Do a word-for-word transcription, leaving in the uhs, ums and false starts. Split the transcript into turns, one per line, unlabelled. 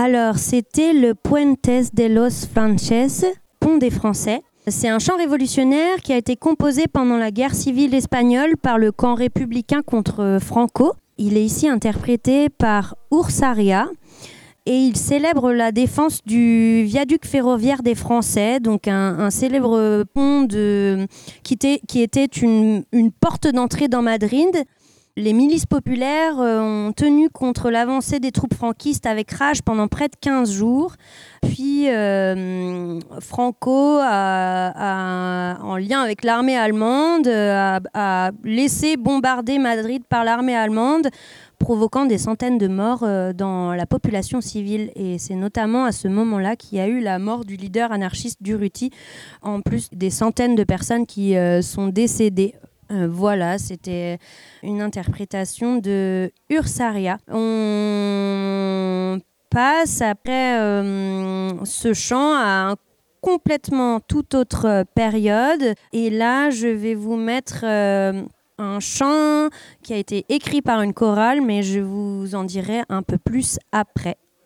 Alors, c'était le Puentes de los Franceses, pont des Français. C'est un chant révolutionnaire qui a été composé pendant la guerre civile espagnole par le camp républicain contre Franco. Il est ici interprété par Ursaria et il célèbre la défense du viaduc ferroviaire des Français, donc un, un célèbre pont de, qui était, qui était une, une porte d'entrée dans Madrid. Les milices populaires ont tenu contre l'avancée des troupes franquistes avec rage pendant près de quinze jours. Puis euh, Franco, a, a, en lien avec l'armée allemande, a, a laissé bombarder Madrid par l'armée allemande, provoquant des centaines de morts dans la population civile. Et c'est notamment à ce moment-là qu'il y a eu la mort du leader anarchiste Durruti, en plus des centaines de personnes qui euh, sont décédées. Euh, voilà, c'était une interprétation de Ursaria. On passe après euh, ce chant à un complètement toute autre période. Et là, je vais vous mettre euh, un chant qui a été écrit par une chorale, mais je vous en dirai un peu plus après.